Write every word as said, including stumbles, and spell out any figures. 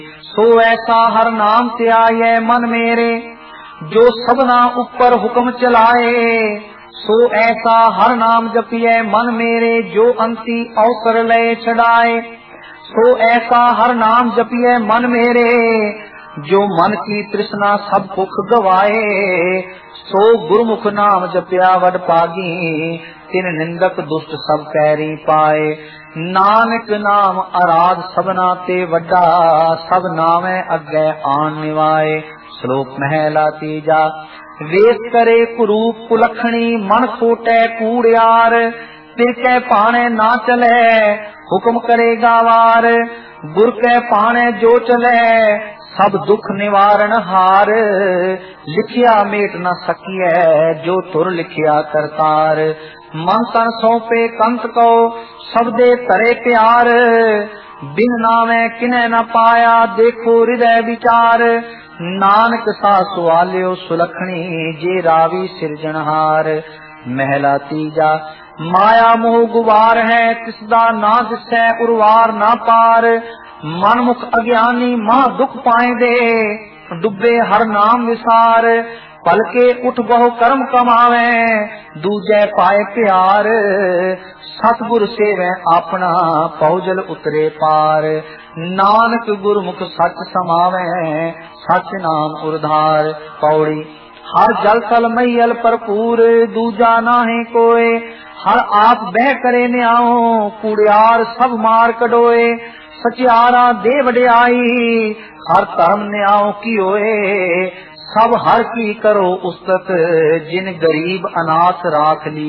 सो ऐसा हर नाम त्याये मन मेरे, जो सबना ऊपर हुक्म चलाए। सो ऐसा हर नाम जपिए मन मेरे, जो अंति अवसर ले छड़ाए। सो ऐसा हर नाम जपिए मन मेरे, जो मन की तृष्णा सब भुख गवाए। सो गुरुमुख नाम जपिया वड पागी, तिन निंदक दुष्ट सब पैरी पाए। नानक नाम आराध सबना ते वड्डा, सब नामे अगे आन निवाए। श्लोक महला तीजा। वेश करे कुरूप कुलखणी, मन खोटे कूड़ियार। तिर कै पाने ना चले, हुक्म करेगा वार। गुर कै पाने जो चले, सब दुख निवारण हार। लिखिया मेट न सकिए, जो तुर लिखिया करतार। मन तन सौंपे कंत को, सबदे तरे प्यार। बिन नामे किने न पाया, देखो हृदय विचार। नानक सा सुआलियो सुलखणी, जे रावी सिरजनहार। महला तीजा। माया मोह गुवार है, तिसदा ना दिसै उर्वार ना पार। मनमुख अज्ञानी महा दुख पाएंदे, डुबे हर नाम विसार। पलके उठ बहु कर्म कमावे, दूजे पाए प्यार। सतगुर सेवे अपना, पौजल उतरे पार। नानक गुरमुख सच समावे, सच नाम उर्धार। पौड़ी। हर जल तल मैयल भरपूर, दूजा नाहे कोय। हर आप बह करे न्याओ, कूड़ियार सब मार कढोए। सचियारा दे वड्याई, हर धर्म न्याओ की होए। सब हर की करो उस्तत, जिन गरीब अनाथ राख ली।